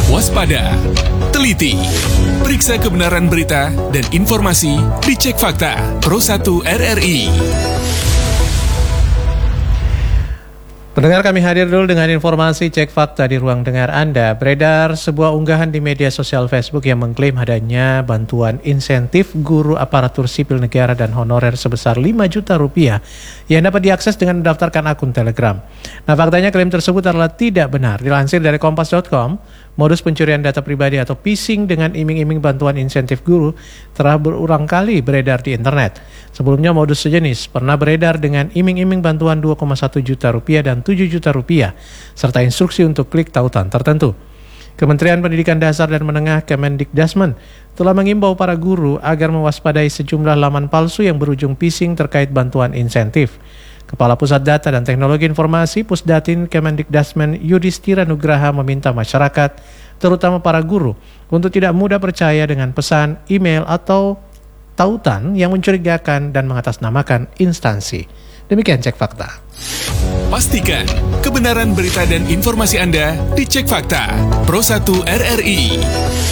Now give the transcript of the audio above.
Waspada, teliti, periksa kebenaran berita dan informasi di Cek Fakta Pro 1 RRI. Pendengar, kami hadir dulu dengan informasi Cek Fakta di ruang dengar Anda. Beredar sebuah unggahan di media sosial Facebook yang mengklaim adanya bantuan insentif guru aparatur sipil negara dan honorer sebesar 5 juta rupiah yang dapat diakses dengan mendaftarkan akun Telegram. Nah, faktanya klaim tersebut adalah tidak benar. Dilansir dari Kompas.com, modus pencurian data pribadi atau phishing dengan iming-iming bantuan insentif guru telah berulang kali beredar di internet. Sebelumnya modus sejenis pernah beredar dengan iming-iming bantuan 2,1 juta rupiah dan 7 juta rupiah, serta instruksi untuk klik tautan tertentu. Kementerian Pendidikan Dasar dan Menengah Kemendikdasmen telah mengimbau para guru agar mewaspadai sejumlah laman palsu yang berujung phishing terkait bantuan insentif. Kepala Pusat Data dan Teknologi Informasi Pusdatin Kemendikdasmen Yudhistira Nugraha meminta masyarakat, terutama para guru, untuk tidak mudah percaya dengan pesan, email, atau tautan yang mencurigakan dan mengatasnamakan instansi. Demikian Cek Fakta. Pastikan kebenaran berita dan informasi Anda di Cek Fakta Pro 1 RRI.